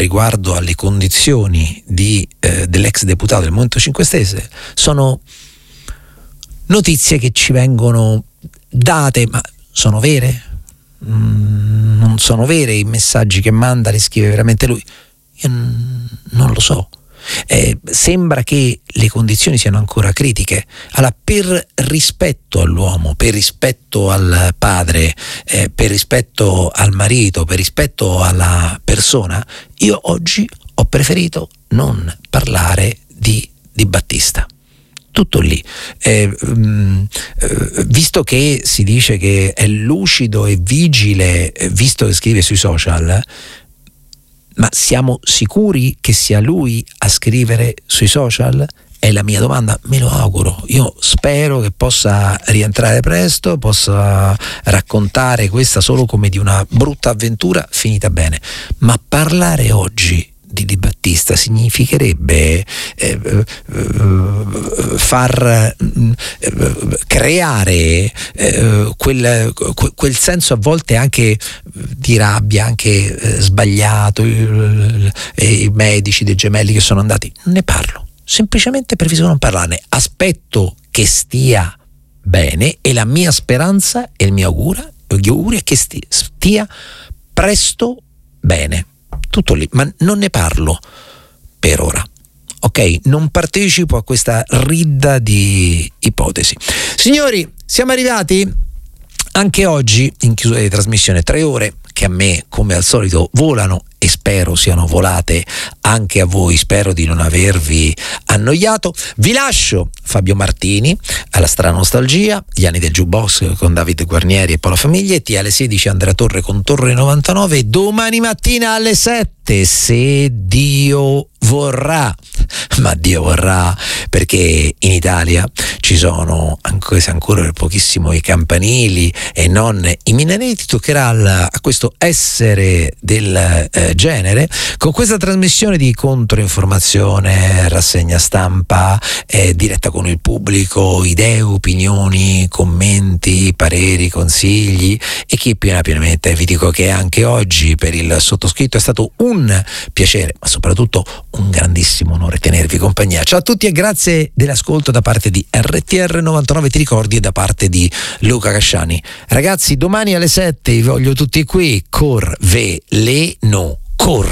riguardo alle condizioni dell'ex deputato del Movimento 5 Stelle sono notizie che ci vengono date, ma sono vere? Non sono vere i messaggi che manda, li scrive veramente lui? Io non lo so. Sembra che le condizioni siano ancora critiche. Allora, per rispetto all'uomo, per rispetto al padre, per rispetto al marito, per rispetto alla persona, io oggi ho preferito non parlare di Battista. Tutto lì. Visto che si dice che è lucido e vigile, visto che scrive sui social, ma siamo sicuri che sia lui a scrivere sui social? È la mia domanda. Me lo auguro. Io spero che possa rientrare presto, possa raccontare questa solo come di una brutta avventura finita bene. Ma parlare oggi di Battista significherebbe far creare quel senso a volte anche di rabbia, anche sbagliato. I medici dei gemelli che sono andati, ne parlo semplicemente, preferisco non parlarne. Aspetto che stia bene e la mia speranza e il mio augurio è che stia presto bene. Tutto lì, ma non ne parlo per ora. Ok, non partecipo a questa ridda di ipotesi. Signori, siamo arrivati anche oggi in chiusura di trasmissione, 3 ore che a me come al solito volano e spero siano volate anche a voi, spero di non avervi annoiato. Vi lascio Fabio Martini alla strana nostalgia, gli anni del jukebox con Davide Guarnieri e Paolo Famiglietti, alle 16 Andrea Torre con Torre 99, domani mattina alle 7 se Dio vorrà, ma Dio vorrà, perché in Italia ci sono ancora per pochissimo i campanili e non i minareti. Toccherà a questo essere del genere con questa trasmissione di controinformazione, rassegna stampa, diretta con il pubblico, idee, opinioni, commenti, pareri, consigli e chi più ne ha più ne mette. Vi dico che anche oggi per il sottoscritto è stato un piacere, ma soprattutto un grandissimo onore tenervi compagnia. Ciao a tutti e grazie dell'ascolto da parte di RTR 99 Ti ricordi e da parte di Luca Casciani. Ragazzi, domani alle 7 vi voglio tutti qui. Cor veleno, cor